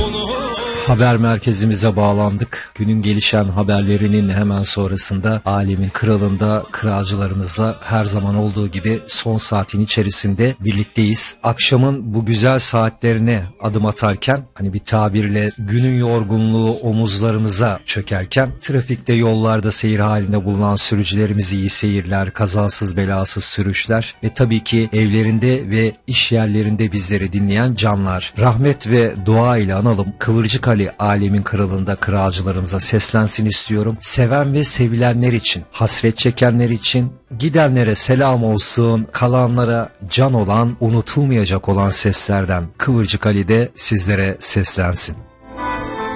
Haber merkezimize bağlandık. Günün gelişen haberlerinin hemen sonrasında alemin kralında kralcılarımızla her zaman olduğu gibi son saatin içerisinde birlikteyiz. Akşamın bu güzel saatlerine adım atarken, hani bir tabirle günün yorgunluğu omuzlarımıza çökerken, trafikte yollarda seyir halinde bulunan sürücülerimiz iyi seyirler, kazasız belasız sürüşler ve tabii ki evlerinde ve iş yerlerinde bizleri dinleyen canlar. Rahmet ve dua ile analım. Kıvırcık Ali alemin kralında kralcılarımıza seslensin istiyorum. Seven ve sevilenler için, hasret çekenler için, gidenlere selam olsun, kalanlara can olan, unutulmayacak olan seslerden Kıvırcık Ali de sizlere seslensin.